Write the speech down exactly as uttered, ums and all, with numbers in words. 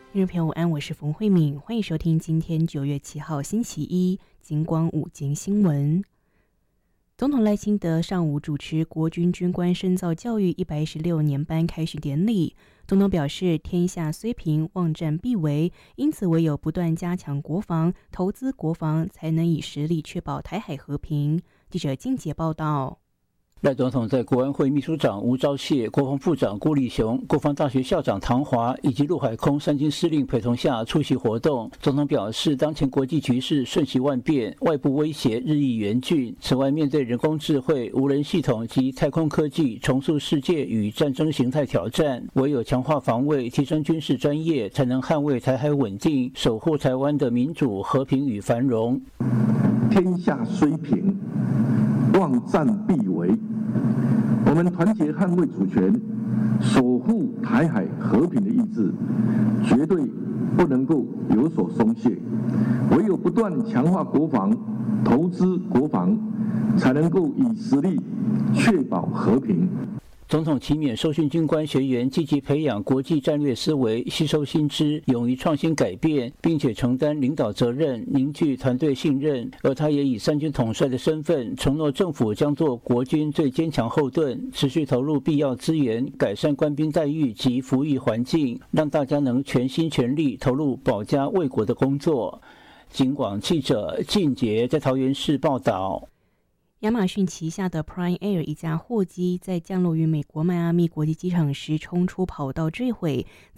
听众朋友午安，我是冯慧敏，欢迎收听今天九月七号星期一金光午间新闻。总统赖清德上午主持国军军官深造教育一百一十六年班开训典礼。总统表示，天下虽平，望战必危，因此唯有不断加强国防、投资国防，才能以实力确保台海和平。记者金杰报道。 赖总统在国安会秘书长吴钊燮、国防部长郭立雄、国防大学校长唐华以及陆海空三军司令陪同下出席活动。总统表示，当前国际局势瞬息万变，外部威胁日益严峻。此外，面对人工智慧、无人系统及太空科技重塑世界与战争形态挑战，唯有强化防卫、提升军事专业，才能捍卫台海稳定，守护台湾的民主、和平与繁荣。 天下虽平，望战必危。我们团结捍卫主权，守护台海和平的意志，绝对不能够有所松懈。唯有不断强化国防、投资国防，才能够以实力确保和平。 总统期勉受训军官学员积极培养国际战略思维，吸收新知，勇于创新改变，并且承担领导责任，凝聚团队信任。而他也以三军统帅的身份，承诺政府将做国军最坚强后盾，持续投入必要资源，改善官兵待遇及服役环境，让大家能全心全力投入保家卫国的工作。警广记者靳杰在桃园市报道。 亚马逊旗下的 Prime Air 一架货机在降落于美国迈阿密国际机场时冲出跑道坠毁，